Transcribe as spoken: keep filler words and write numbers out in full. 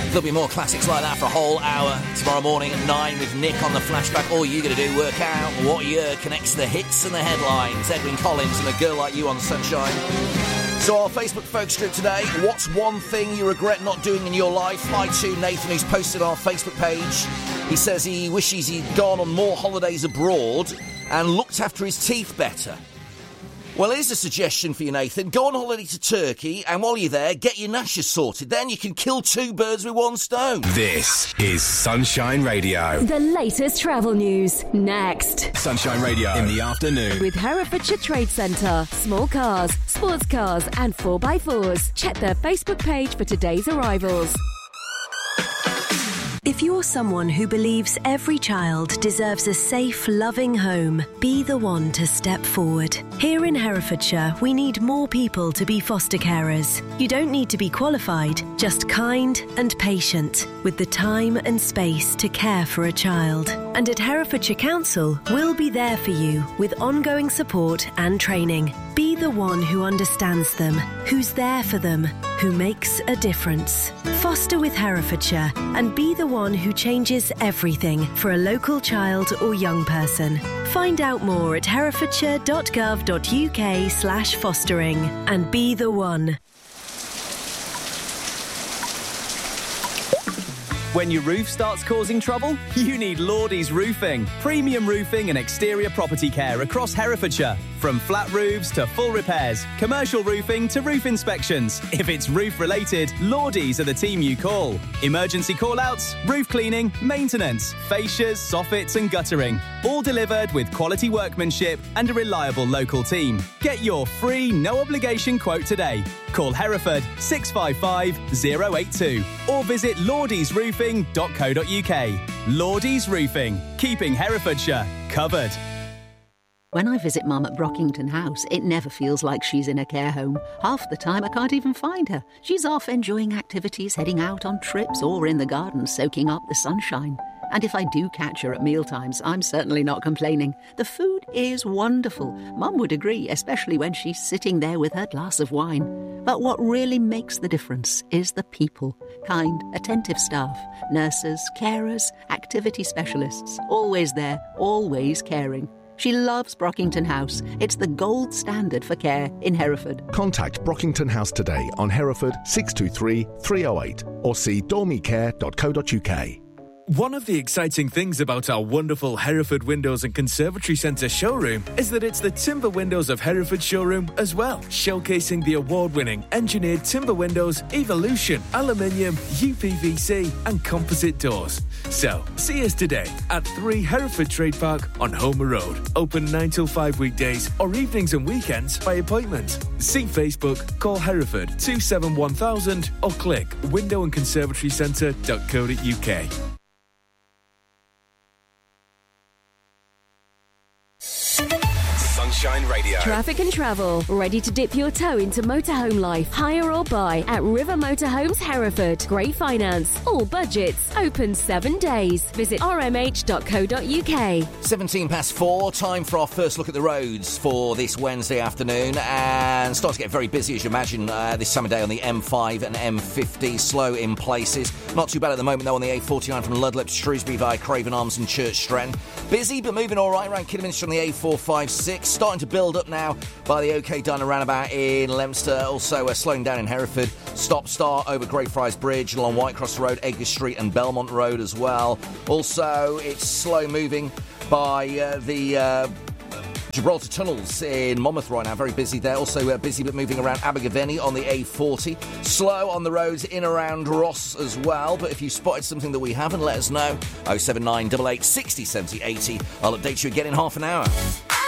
There'll be more classics like that for a whole hour tomorrow morning at nine with Nick on the flashback. All you got to do, work out what year connects the hits and the headlines. Edwyn Collins and A Girl Like You on Sunshine. So our Facebook folks group today, what's one thing you regret not doing in your life? Hi to Nathan, who's posted on our Facebook page. He says he wishes he'd gone on more holidays abroad and looked after his teeth better. Well, here's a suggestion for you, Nathan. Go on holiday to Turkey, and while you're there, get your gnashes sorted. Then you can kill two birds with one stone. This is Sunshine Radio. The latest travel news, next. Sunshine Radio in the afternoon. With Herefordshire Trade Centre. Small cars, sports cars and four by fours. Check their Facebook page for today's arrivals. If you're someone who believes every child deserves a safe, loving home, be the one to step forward. Here in Herefordshire, we need more people to be foster carers. You don't need to be qualified, just kind and patient, with the time and space to care for a child. And at Herefordshire Council, we'll be there for you with ongoing support and training. Be the one who understands them, who's there for them, who makes a difference. Foster with Herefordshire and be the one who changes everything for a local child or young person. Find out more at herefordshire.gov.uk slash fostering and be the one. When your roof starts causing trouble, you need Lordy's Roofing. Premium roofing and exterior property care across Herefordshire. From flat roofs to full repairs, commercial roofing to roof inspections. If it's roof-related, Lordy's are the team you call. Emergency call-outs, roof cleaning, maintenance, fascias, soffits and guttering. All delivered with quality workmanship and a reliable local team. Get your free, no-obligation quote today. Call Hereford six five five, zero eight two or visit lordies roofing dot co dot uk. Lordy's Roofing, keeping Herefordshire covered. When I visit Mum at Brockington House, it never feels like she's in a care home. Half the time I can't even find her. She's off enjoying activities, heading out on trips or in the garden soaking up the sunshine. And if I do catch her at mealtimes, I'm certainly not complaining. The food is wonderful. Mum would agree, especially when she's sitting there with her glass of wine. But what really makes the difference is the people. Kind, attentive staff, nurses, carers, activity specialists. Always there, always caring. She loves Brockington House. It's the gold standard for care in Hereford. Contact Brockington House today on Hereford six two three, three oh eight or see dormicare dot co dot uk. One of the exciting things about our wonderful Hereford Windows and Conservatory Centre showroom is that it's the Timber Windows of Hereford showroom as well, showcasing the award-winning engineered timber windows, Evolution, aluminium, U P V C and composite doors. So, see us today at three Hereford Trade Park on Homer Road. Open nine till five weekdays or evenings and weekends by appointment. See Facebook, call Hereford two seven one thousand or click window and conservatory centre dot co dot uk. Sunshine Radio. Traffic and travel. Ready to dip your toe into motorhome life? Hire or buy at River Motorhomes Hereford. Great finance. All budgets. Open seven days. Visit r m h dot co dot uk. seventeen past four. Time for our first look at the roads for this Wednesday afternoon. And starts to get very busy, as you imagine, uh, this summer day on the M five and M fifty. Slow in places. Not too bad at the moment, though, on the A forty-nine from Ludlow to Shrewsbury via Craven Arms and Church Stretton. Busy, but moving all right around Kidderminster on the A four fifty-six. Starting to build up now by the OK Diner roundabout in Leominster. Also uh, slowing down in Hereford. Stop-start over Greyfriars Bridge along Whitecross Road, Edgar Street and Belmont Road as well. Also, it's slow moving by uh, the... Uh, Gibraltar Tunnels in Monmouth right now, very busy there. Also uh, busy but moving around Abergavenny on the A forty. Slow on the roads in around Ross as well. But if you spotted something that we haven't, let us know. oh seven nine eight eight, six oh, seventy, eighty. I'll update you again in half an hour.